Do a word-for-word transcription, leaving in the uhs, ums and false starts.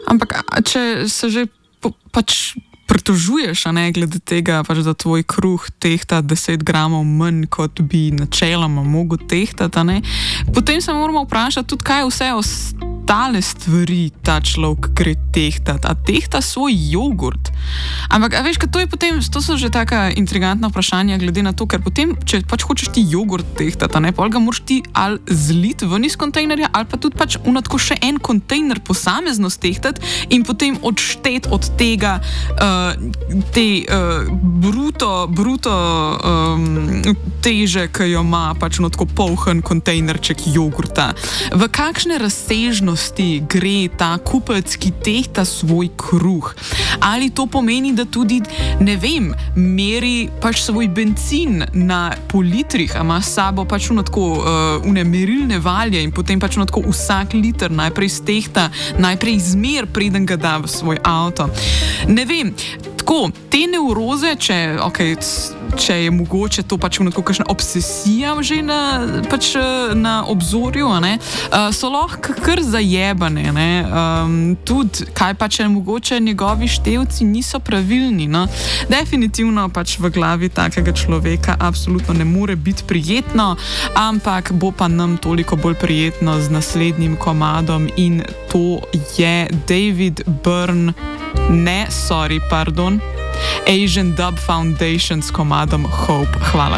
Ampak, če se že po, pač pritožuješ, a ne, glede tega, pač, da tvoj kruh tehta deset gramov manj, kot bi načeloma mogel tehtati, a ne, potem se moramo vprašati tudi, kaj vse ostale stvari ta človek gre tehtati. A tehta svoj jogurt? Ampak, a veš, kaj to je potem, to so že taka intrigantna vprašanja glede na to, ker potem, če pač hočeš ti jogurt tehtati, a ne, pol ga moraš ti ali zliti ven iz kontejnerja, ali pa tudi pač unatko še en kontejner posamezno stehtati in potem odšteti od tega uh, te uh, bruto, bruto um, teže, ki jo ima pač unatko polhen kontejnerček jogurta. V kakšne razsežnosti gre ta kupec, ki tehta svoj kruh? Ali to pomeni, da tudi, ne vem, meri pač svoj bencin na pol litrih, a ima s sabo pač unatko uh, une merilne valje in potem pač unatko vsak liter najprej stehta, najprej izmer, preden ga da v svoj avto. Ne vem, tako, te nevroze, če, okay, če je mogoče to pač nekako kakšna obsesija že na, pač, na obzorju, a ne, uh, so lahko kar zajebane, ne, um, tudi kaj pa če mogoče njegovi števci niso pravilni, no. Definitivno pač v glavi takega človeka absolutno ne more biti prijetno, ampak bo pa nam toliko bolj prijetno z naslednjim komadom in to je David Byrne, ne, sorry, pardon, Asian Dub Foundation s komadom Hope. Hvala.